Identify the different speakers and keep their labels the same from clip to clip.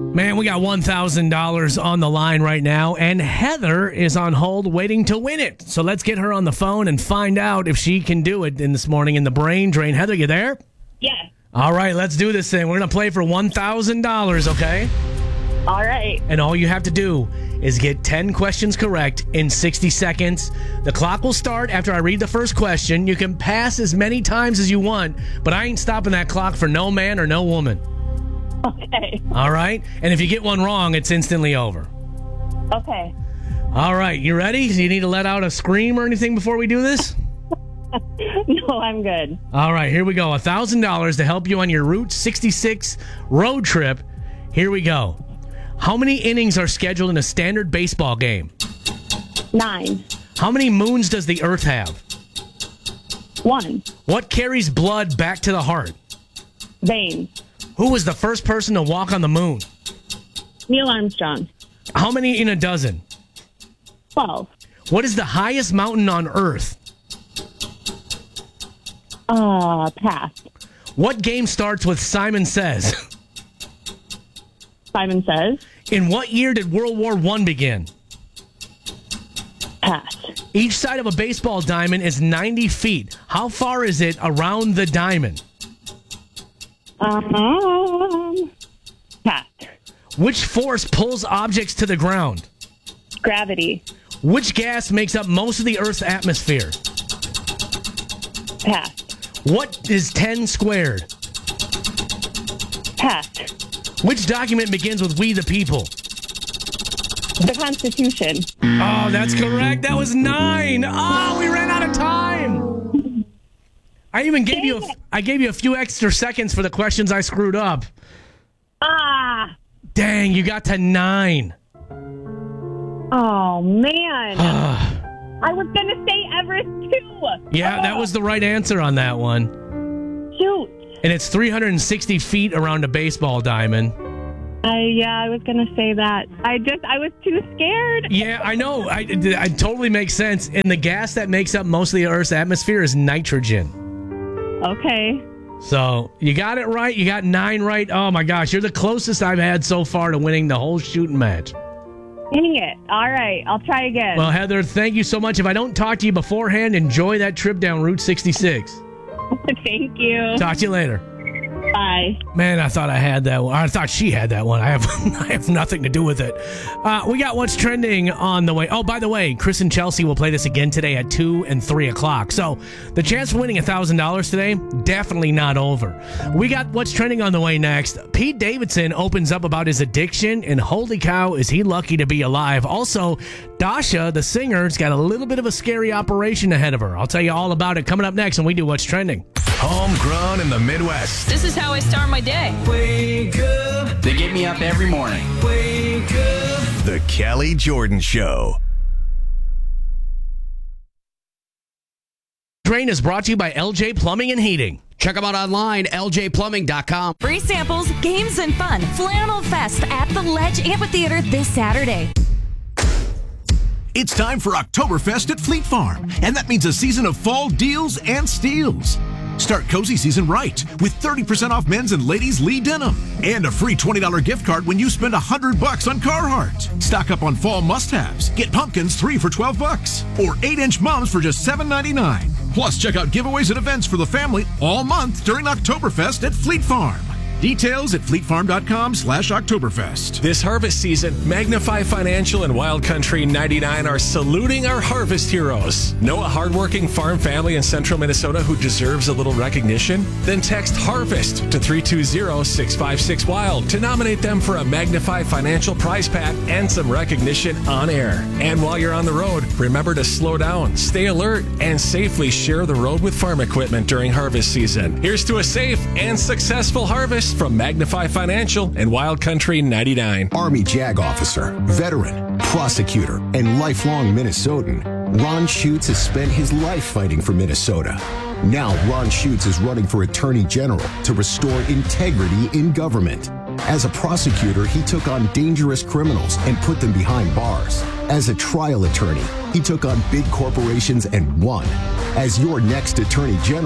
Speaker 1: Man, we got $1,000 on the line right now, and Heather is on hold waiting to win it. So let's get her on the phone and find out if she can do it this morning in the brain drain. Heather, you there?
Speaker 2: Yes.
Speaker 1: All right, let's do this thing. We're going to play for $1,000, okay?
Speaker 2: All right.
Speaker 1: And all you have to do is get 10 questions correct in 60 seconds. The clock will start after I read the first question. You can pass as many times as you want, but I ain't stopping that clock for no man or no woman.
Speaker 2: Okay.
Speaker 1: All right? And if you get one wrong, it's instantly over.
Speaker 2: Okay.
Speaker 1: All right, you ready? Do you need to let out a scream or anything before we do this?
Speaker 2: No, I'm good.
Speaker 1: All right, here we go. $1,000 to help you on your Route 66 road trip. Here we go. How many innings are scheduled in a standard baseball game?
Speaker 2: 9.
Speaker 1: How many moons does the Earth have?
Speaker 2: 1.
Speaker 1: What carries blood back to the heart?
Speaker 2: Vein.
Speaker 1: Who was the first person to walk on the moon?
Speaker 2: Neil Armstrong.
Speaker 1: How many in a dozen?
Speaker 2: 12.
Speaker 1: What is the highest mountain on Earth?
Speaker 2: Pass.
Speaker 1: What game starts with Simon Says?
Speaker 2: Simon Says.
Speaker 1: In what year did World War I begin?
Speaker 2: Pass.
Speaker 1: Each side of a baseball diamond is 90 feet. How far is it around the diamond?
Speaker 2: Pass.
Speaker 1: Which force pulls objects to the ground?
Speaker 2: Gravity.
Speaker 1: Which gas makes up most of the Earth's atmosphere?
Speaker 2: Pass.
Speaker 1: What is 10 squared?
Speaker 2: Pass.
Speaker 1: Which document begins with "We the People"?
Speaker 2: The Constitution.
Speaker 1: Oh, that's correct. That was 9. Oh, we ran out of time. I even gave you a few extra seconds for the questions I screwed up. Dang, you got to 9.
Speaker 2: Oh, man. I was going to say Everest, too.
Speaker 1: Yeah, that was the right answer on that one.
Speaker 2: Shoot.
Speaker 1: And it's 360 feet around a baseball diamond.
Speaker 2: I was going to say that. I was too scared.
Speaker 1: Yeah, I know. It totally makes sense. And the gas that makes up most of the Earth's atmosphere is nitrogen.
Speaker 2: Okay.
Speaker 1: So you got it right. You got 9 right. Oh, my gosh. You're the closest I've had so far to winning the whole shooting match.
Speaker 2: Dang it. All right. I'll try again.
Speaker 1: Well, Heather, thank you so much. If I don't talk to you beforehand, enjoy that trip down Route 66.
Speaker 2: Thank you.
Speaker 1: Talk to you later.
Speaker 2: Bye.
Speaker 1: Man, I thought I had that one. I thought she had that one. I have nothing to do with it. We got What's Trending on the way. Oh, by the way, Chris and Chelsea will play this again today at 2 and 3 o'clock. So the chance for winning $1,000 today, definitely not over. We got What's Trending on the way next. Pete Davidson opens up about his addiction, and holy cow, is he lucky to be alive. Also, Dasha, the singer, has got a little bit of a scary operation ahead of her. I'll tell you all about it coming up next when we do What's Trending.
Speaker 3: Homegrown in the Midwest.
Speaker 4: This is how I start my day.
Speaker 5: Wake up. They get me up every morning. Wake up.
Speaker 3: The Kelly Jordan Show.
Speaker 1: Drain is brought to you by LJ Plumbing and Heating.
Speaker 6: Check them out online, ljplumbing.com.
Speaker 4: Free samples, games, and fun. Flannel Fest at the Ledge Amphitheater this Saturday.
Speaker 7: It's time for Oktoberfest at Fleet Farm, and that means a season of fall deals and steals. Start cozy season right with 30% off men's and ladies' Lee denim and a free $20 gift card when you spend $100 on Carhartt. Stock up on fall must-haves. Get pumpkins 3 for $12 or 8-inch mums for just $7.99. Plus, check out giveaways and events for the family all month during Oktoberfest at Fleet Farm. Details at fleetfarm.com/Oktoberfest.
Speaker 8: This harvest season, Magnify Financial and Wild Country 99 are saluting our harvest heroes. Know a hardworking farm family in central Minnesota who deserves a little recognition? Then text HARVEST to 320-656-WILD to nominate them for a Magnify Financial prize pack and some recognition on air. And while you're on the road, remember to slow down, stay alert, and safely share the road with farm equipment during harvest season. Here's to a safe and successful harvest from Magnify Financial and Wild Country 99.
Speaker 9: Army JAG officer, veteran, prosecutor, and lifelong Minnesotan, Ron Schutz has spent his life fighting for Minnesota. Now Ron Schutz is running for Attorney General to restore integrity in government. As a prosecutor, he took on dangerous criminals and put them behind bars. As a trial attorney, he took on big corporations and won. As your next Attorney General,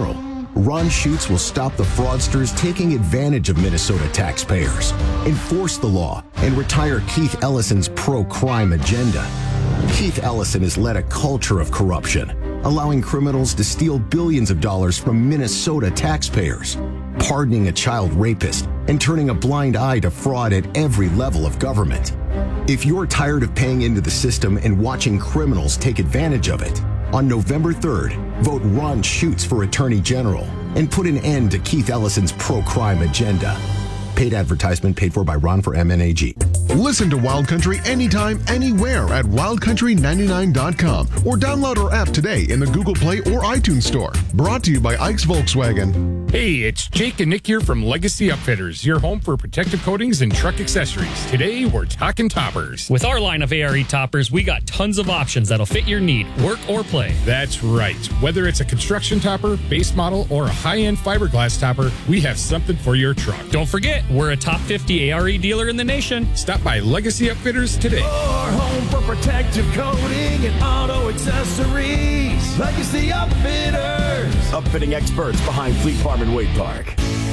Speaker 9: Ron Schutz will stop the fraudsters taking advantage of Minnesota taxpayers, enforce the law, and retire Keith Ellison's pro-crime agenda. Keith Ellison has led a culture of corruption, allowing criminals to steal billions of dollars from Minnesota taxpayers, pardoning a child rapist, and turning a blind eye to fraud at every level of government. If you're tired of paying into the system and watching criminals take advantage of it, on November 3rd, vote Ron Schutz for Attorney General and put an end to Keith Ellison's pro-crime agenda. Paid advertisement paid for by Ron for MNAG.
Speaker 10: Listen to Wild Country anytime, anywhere at wildcountry99.com or download our app today in the Google Play or iTunes Store. Brought to you by Ike's Volkswagen.
Speaker 11: Hey, it's Jake and Nick here from Legacy Upfitters, your home for protective coatings and truck accessories. Today, we're talking toppers.
Speaker 12: With our line of ARE toppers, we got tons of options that'll fit your need, work or play.
Speaker 11: That's right. Whether it's a construction topper, base model, or a high-end fiberglass topper, we have something for your truck.
Speaker 12: Don't forget, we're a top 50 ARE dealer in the nation.
Speaker 11: Stop by Legacy Upfitters today.
Speaker 13: Your home for protective coating and auto accessories. Legacy Upfitters.
Speaker 14: Upfitting experts behind Fleet Farm and Wade Park.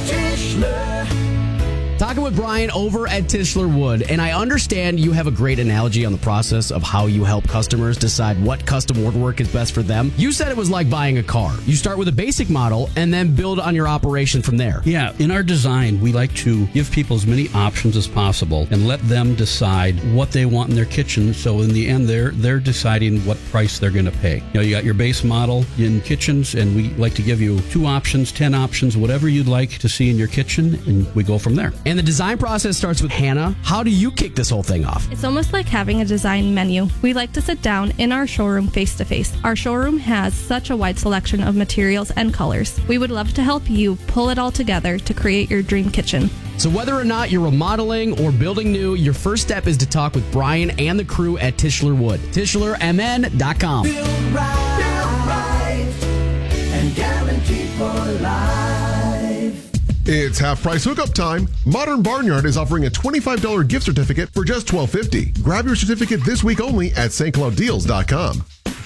Speaker 13: Tischler.
Speaker 6: Talking with Brian over at Tischler Wood, and I understand you have a great analogy on the process of how you help customers decide what custom woodwork is best for them. You said it was like buying a car. You start with a basic model and then build on your operation from there.
Speaker 15: Yeah, in our design, we like to give people as many options as possible and let them decide what they want in their kitchen. So in the end, they're deciding what price they're going to pay. You know, you got your base model in kitchens, and we like to give you 2 options, 10 options, whatever you'd like to see in your kitchen, and we go from there.
Speaker 6: And the design process starts with Hannah. How do you kick this whole thing off?
Speaker 16: It's almost like having a design menu. We like to sit down in our showroom face to face. Our showroom has such a wide selection of materials and colors. We would love to help you pull it all together to create your dream kitchen.
Speaker 6: So whether or not you're remodeling or building new, your first step is to talk with Brian and the crew at Tischler Wood. TischlerMN.com.
Speaker 13: Build right, and guaranteed for life.
Speaker 10: It's half-price hookup time. Modern Barnyard is offering a $25 gift certificate for just $12.50. Grab your certificate this week only at stclouddeals.com.